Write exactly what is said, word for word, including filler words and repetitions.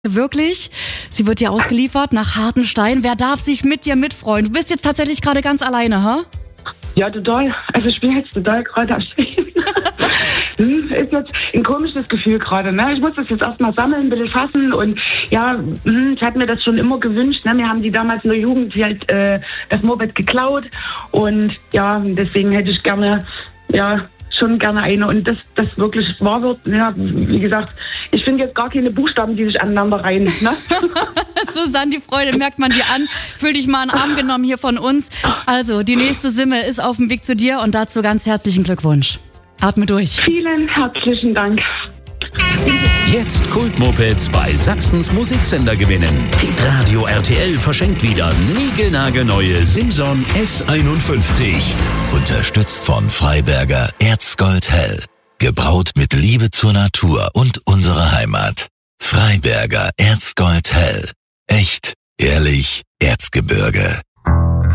Wirklich? Sie wird dir ausgeliefert nach Hartenstein. Wer darf sich mit dir mitfreuen? Du bist jetzt tatsächlich gerade ganz alleine, ha? Ja, total. Also ich bin jetzt total gerade am Stehen. Ist jetzt ein komisches Gefühl gerade. Ne? Ich muss das jetzt erstmal sammeln, ein bisschen fassen. Und ja, ich hatte mir das schon immer gewünscht. Ne? Wir haben die damals in der Jugend halt äh, das Moped geklaut. Und ja, deswegen hätte ich gerne, ja, schon gerne eine. Und das, das wirklich wahr wird. Ja, wie gesagt, ich finde jetzt gar keine Buchstaben, die sich aneinander reihen. Ne? Susanne, die Freude merkt man dir an. Fühl dich mal in den Arm genommen hier von uns. Also, die nächste Simme ist auf dem Weg zu dir und dazu ganz herzlichen Glückwunsch. Atme durch. Vielen herzlichen Dank. Jetzt Kultmopeds bei Sachsens Musiksender gewinnen. Hitradio R T L verschenkt wieder niegelnagelneue Simson S einundfünfzig. Unterstützt von Freiberger Erzgold Hell. Gebraut mit Liebe zur Natur und unserer Heimat. Freiberger Erzgold Hell. Echt, ehrlich, Erzgebirge.